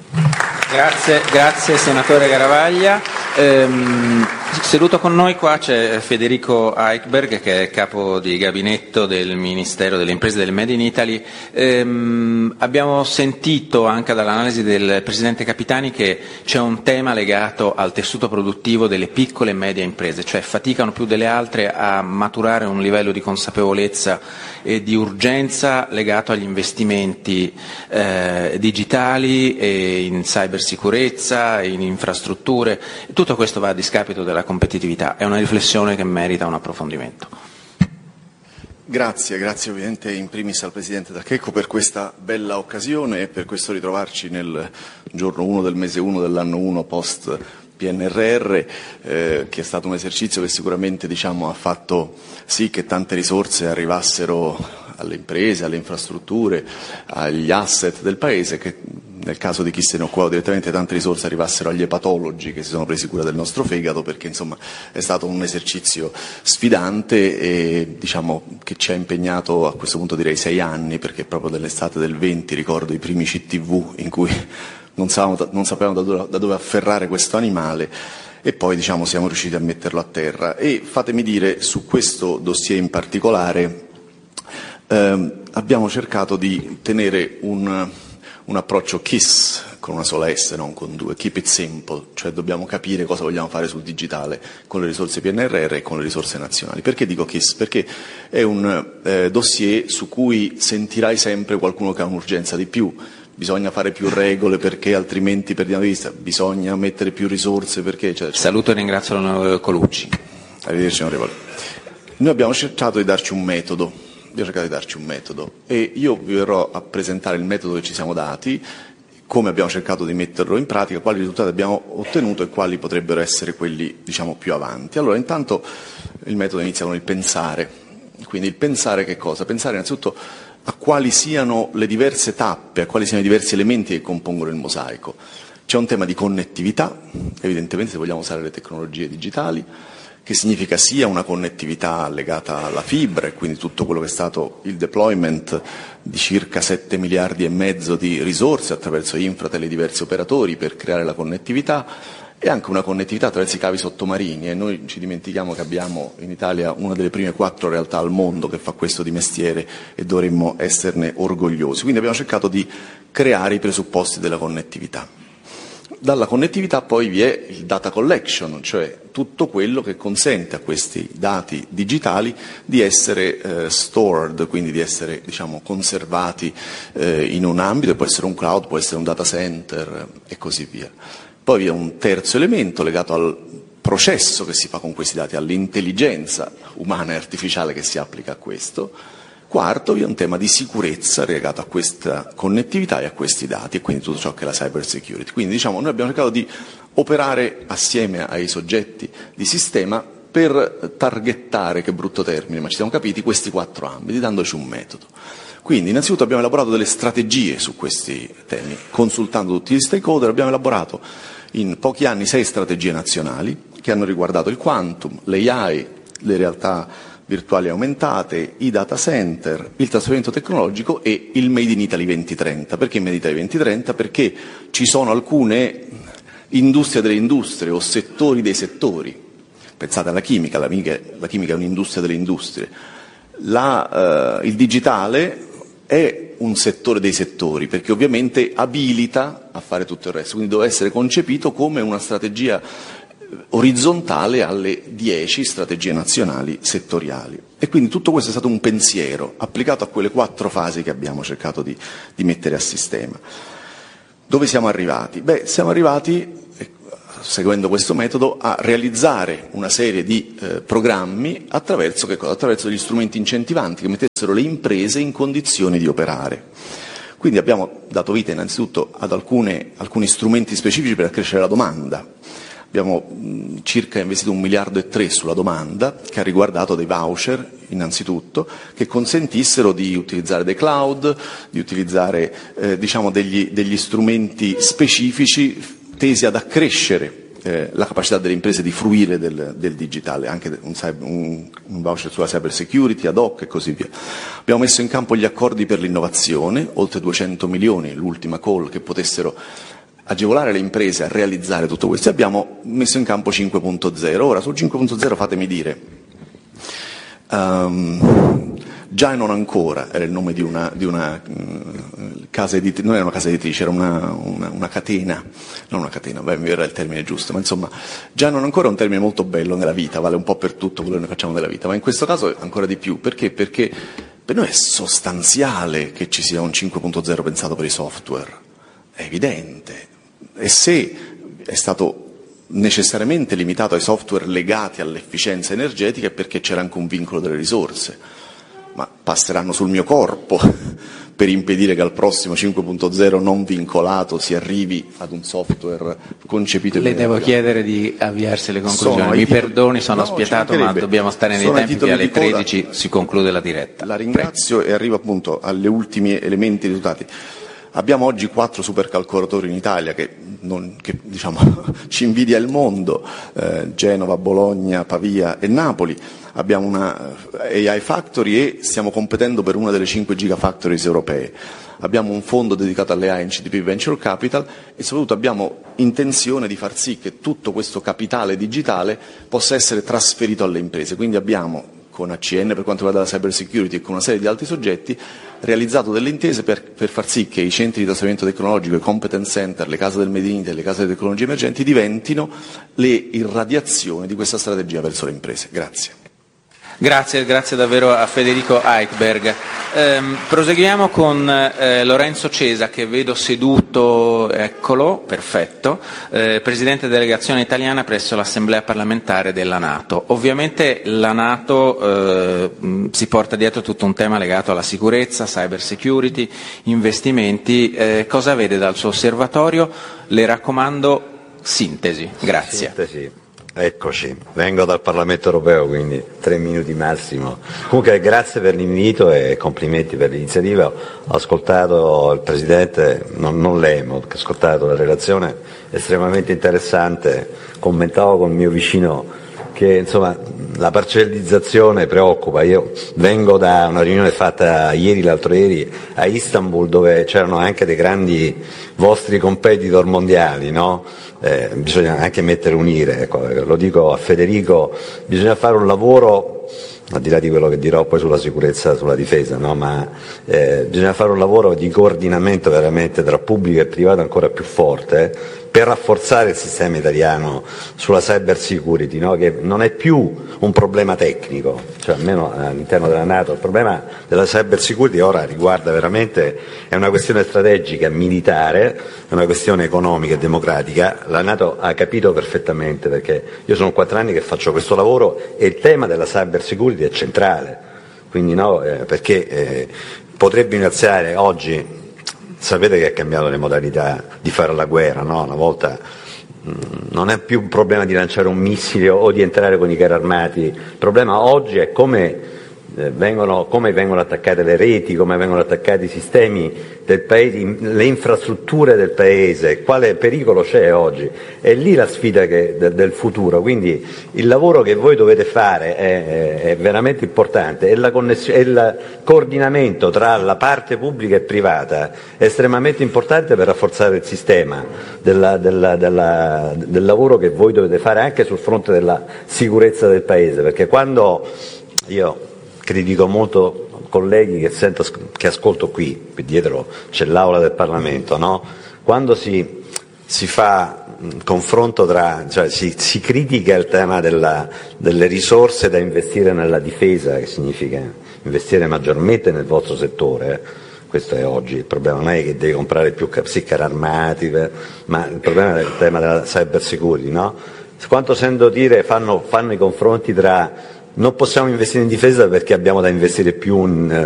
S2: Grazie senatore Garavaglia. Seduto con noi qua c'è Federico Eichberg, che è capo di gabinetto del Ministero delle Imprese del Made in Italy. Abbiamo sentito anche dall'analisi del Presidente Capitani che c'è un tema legato al tessuto produttivo delle piccole e medie imprese, cioè faticano più delle altre a maturare un livello di consapevolezza e di urgenza legato agli investimenti digitali e in cybersicurezza, in infrastrutture. Tutto questo va a discapito della competitività. È una riflessione che merita un approfondimento.
S7: Grazie ovviamente in primis al Presidente Dal Checco per questa bella occasione e per questo ritrovarci nel giorno 1 del mese 1 dell'anno 1 post PNRR, che è stato un esercizio che sicuramente ha fatto sì che tante risorse arrivassero alle imprese, alle infrastrutture, agli asset del Paese, che nel caso di chi se ne occupava direttamente tante risorse arrivassero agli epatologi che si sono presi cura del nostro fegato, perché è stato un esercizio sfidante e che ci ha impegnato a questo punto direi 6 anni, perché proprio dell'estate del 20 ricordo i primi CTV in cui non sapevamo da dove afferrare questo animale e poi siamo riusciti a metterlo a terra. E fatemi dire, su questo dossier in particolare abbiamo cercato di tenere un approccio KISS, con una sola S, non con due, keep it simple, cioè dobbiamo capire cosa vogliamo fare sul digitale con le risorse PNRR e con le risorse nazionali. Perché dico KISS? Perché è un dossier su cui sentirai sempre qualcuno che ha un'urgenza di più. Bisogna fare più regole perché altrimenti perdiamo di vista, bisogna mettere più risorse perché...
S2: Saluto e ringrazio l'onorevole Colucci.
S7: Arrivederci onorevole. Noi abbiamo cercato di darci un metodo. E io vi verrò a presentare il metodo che ci siamo dati, come abbiamo cercato di metterlo in pratica, quali risultati abbiamo ottenuto e quali potrebbero essere quelli più avanti. Allora, intanto il metodo inizia con il pensare. Quindi il pensare che cosa? Pensare innanzitutto a quali siano le diverse tappe, a quali siano i diversi elementi che compongono il mosaico. C'è un tema di connettività, evidentemente se vogliamo usare le tecnologie digitali, che significa sia una connettività legata alla fibra e quindi tutto quello che è stato il deployment di circa 7 miliardi e mezzo di risorse attraverso Infratel e i diversi operatori per creare la connettività, e anche una connettività attraverso i cavi sottomarini, e noi ci dimentichiamo che abbiamo in Italia una delle prime 4 realtà al mondo che fa questo di mestiere e dovremmo esserne orgogliosi. Quindi abbiamo cercato di creare i presupposti della connettività. Dalla connettività poi vi è il data collection, cioè tutto quello che consente a questi dati digitali di essere stored, quindi di essere conservati in un ambito, può essere un cloud, può essere un data center e così via. Poi vi è un terzo elemento legato al processo che si fa con questi dati, all'intelligenza umana e artificiale che si applica a questo. Quarto, vi è un tema di sicurezza legato a questa connettività e a questi dati, e quindi tutto ciò che è la cyber security. Quindi noi abbiamo cercato di operare assieme ai soggetti di sistema per targettare, che brutto termine, ma ci siamo capiti, questi 4 ambiti, dandoci un metodo. Quindi innanzitutto abbiamo elaborato delle strategie su questi temi, consultando tutti gli stakeholder. Abbiamo elaborato in pochi anni 6 strategie nazionali che hanno riguardato il quantum, l'AI, le realtà virtuali aumentate, i data center, il trasferimento tecnologico e il Made in Italy 2030. Perché Made in Italy 2030? Perché ci sono alcune industrie delle industrie o settori dei settori. Pensate alla chimica, la chimica è un'industria delle industrie. Il digitale è un settore dei settori, perché ovviamente abilita a fare tutto il resto, quindi deve essere concepito come una strategia orizzontale alle 10 strategie nazionali settoriali. E quindi tutto questo è stato un pensiero applicato a quelle 4 fasi che abbiamo cercato di mettere a sistema. Dove siamo arrivati? Siamo arrivati, seguendo questo metodo, a realizzare una serie di programmi attraverso che cosa? Attraverso degli strumenti incentivanti che mettessero le imprese in condizioni di operare. Quindi abbiamo dato vita innanzitutto ad alcuni strumenti specifici per accrescere la domanda. Abbiamo circa investito 1,3 miliardi sulla domanda, che ha riguardato dei voucher innanzitutto, che consentissero di utilizzare dei cloud, di utilizzare degli strumenti specifici tesi ad accrescere la capacità delle imprese di fruire del digitale, anche un voucher sulla cyber security ad hoc e così via. Abbiamo messo in campo gli accordi per l'innovazione, oltre 200 milioni, l'ultima call, che potessero agevolare le imprese a realizzare tutto questo. Abbiamo messo in campo 5.0. Ora, sul 5.0 fatemi dire, già e non ancora era il nome di una casa editrice, non era una casa editrice, era una catena, non una catena, mi verrà il termine giusto, ma insomma, già e non ancora è un termine molto bello nella vita, vale un po' per tutto quello che noi facciamo nella vita, ma in questo caso ancora di più. Perché? Perché per noi è sostanziale che ci sia un 5.0 pensato per i software, è evidente. E se è stato necessariamente limitato ai software legati all'efficienza energetica è perché c'era anche un vincolo delle risorse. Ma passeranno sul mio corpo per impedire che al prossimo 5.0 non vincolato si arrivi ad un software concepito.
S2: Le devo chiedere di avviarsi alle conclusioni. Mi perdoni, sono spietato, ma dobbiamo stare nei tempi che alle 13 si conclude la diretta.
S7: La ringrazio. Prego. E arrivo appunto agli ultimi elementi e risultati. Abbiamo oggi 4 supercalcolatori in Italia che ci invidia il mondo, Genova, Bologna, Pavia e Napoli. Abbiamo una AI Factory e stiamo competendo per una delle 5 Gigafactories europee. Abbiamo un fondo dedicato alle AI in CDP Venture Capital e soprattutto abbiamo intenzione di far sì che tutto questo capitale digitale possa essere trasferito alle imprese. Quindi abbiamo, con ACN per quanto riguarda la cyber security e con una serie di altri soggetti, realizzato delle intese per far sì che i centri di trasferimento tecnologico, i competence center, le case del Made in Italy, le case delle tecnologie emergenti diventino le irradiazioni di questa strategia verso le imprese. Grazie.
S2: Grazie davvero a Federico Eichberg. Proseguiamo con Lorenzo Cesa, che vedo seduto, eccolo, perfetto, Presidente delegazione italiana presso l'Assemblea parlamentare della NATO. Ovviamente la NATO si porta dietro tutto un tema legato alla sicurezza, cyber security, investimenti. Cosa vede dal suo osservatorio? Le raccomando sintesi. Grazie.
S8: Sintesi. Eccoci, vengo dal Parlamento europeo, quindi 3 minuti massimo. Comunque grazie per l'invito e complimenti per l'iniziativa. Ho ascoltato il Presidente, non lei, ma ho ascoltato la relazione estremamente interessante. Commentavo con il mio vicino che insomma la parcellizzazione preoccupa. Io vengo da una riunione fatta l'altro ieri a Istanbul, dove c'erano anche dei grandi vostri competitor mondiali, no? Bisogna anche unire, ecco, lo dico a Federico, bisogna fare un lavoro, al di là di quello che dirò poi sulla sicurezza, sulla difesa, no? Ma bisogna fare un lavoro di coordinamento veramente tra pubblico e privato ancora più forte, per rafforzare il sistema italiano sulla cyber security, no? Che non è più un problema tecnico, cioè almeno all'interno della NATO il problema della cyber security ora riguarda veramente, è una questione strategica militare, è una questione economica e democratica. La NATO ha capito perfettamente, perché io sono 4 anni che faccio questo lavoro e il tema della cyber security è centrale, quindi no, perché potrebbe iniziare oggi. Sapete che ha cambiato le modalità di fare la guerra, no? Una volta non è più un problema di lanciare un missile o di entrare con i carri armati, il problema oggi è come come vengono attaccate le reti, come vengono attaccati i sistemi del paese, le infrastrutture del paese, quale pericolo c'è oggi. È lì la sfida del futuro, quindi il lavoro che voi dovete fare è veramente importante, e il coordinamento tra la parte pubblica e privata è estremamente importante per rafforzare il sistema del lavoro che voi dovete fare anche sul fronte della sicurezza del paese, perché quando io critico molto colleghi che ascolto qui dietro c'è l'aula del Parlamento, no? Quando si fa confronto cioè si critica il tema delle risorse da investire nella difesa, che significa investire maggiormente nel vostro settore. Questo è oggi il problema, non è che devi comprare più carri armati, ma il problema è il tema della cyber security, no? Quanto sento dire fanno i confronti tra non possiamo investire in difesa perché abbiamo da investire più in